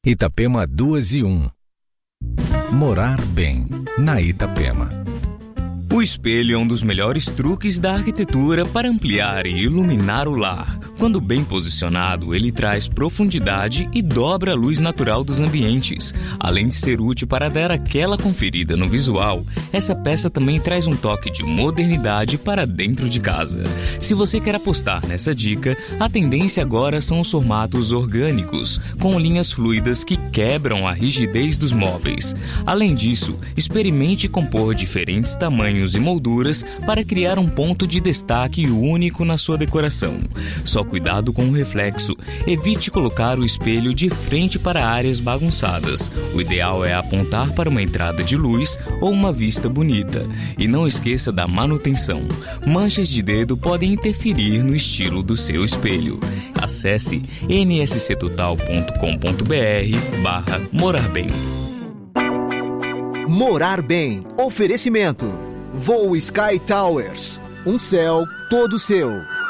Itapema 2:1. Morar bem, na Itapema. O espelho é um dos melhores truques da arquitetura para ampliar e iluminar o lar. Quando bem posicionado, ele traz profundidade e dobra a luz natural dos ambientes. Além de ser útil para dar aquela conferida no visual, essa peça também traz um toque de modernidade para dentro de casa. Se você quer apostar nessa dica, a tendência agora são os formatos orgânicos, com linhas fluidas que quebram a rigidez dos móveis. Além disso, experimente compor diferentes tamanhos e molduras para criar um ponto de destaque único na sua decoração. Só cuidado com o reflexo. Evite colocar o espelho de frente para áreas bagunçadas. O ideal é apontar para uma entrada de luz ou uma vista bonita. E não esqueça da manutenção. Manchas de dedo podem interferir no estilo do seu espelho. Acesse nsctotal.com.br/morar bem. Morar bem. Oferecimento. Voo Sky Towers. Um céu todo seu.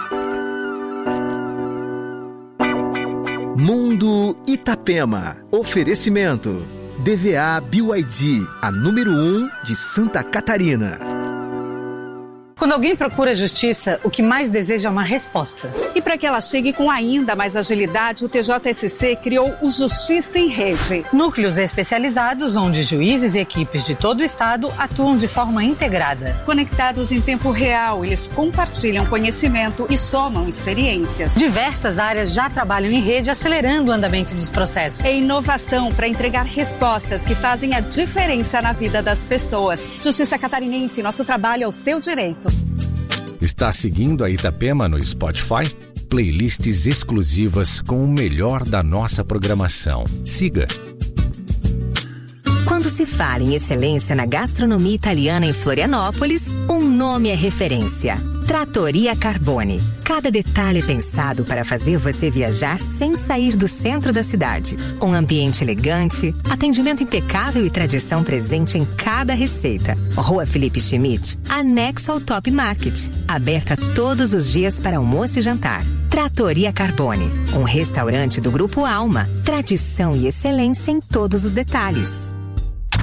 Mundo Itapema. Oferecimento. DVA BYD, a número 1 de Santa Catarina. Quando alguém procura justiça, o que mais deseja é uma resposta. E para que ela chegue com ainda mais agilidade, o TJSC criou o Justiça em Rede. Núcleos especializados onde juízes e equipes de todo o estado atuam de forma integrada. Conectados em tempo real, eles compartilham conhecimento e somam experiências. Diversas áreas já trabalham em rede, acelerando o andamento dos processos. É inovação para entregar respostas que fazem a diferença na vida das pessoas. Justiça Catarinense, nosso trabalho é o seu direito. Está seguindo a Itapema no Spotify? Playlists exclusivas com o melhor da nossa programação. Siga. Quando se fala em excelência na gastronomia italiana em Florianópolis, um nome é referência: Trattoria Carbone. Cada detalhe é pensado para fazer você viajar sem sair do centro da cidade. Um ambiente elegante, atendimento impecável e tradição presente em cada receita. Rua Felipe Schmidt, anexo ao Top Market. Aberta todos os dias para almoço e jantar. Trattoria Carbone, um restaurante do Grupo Alma. Tradição e excelência em todos os detalhes.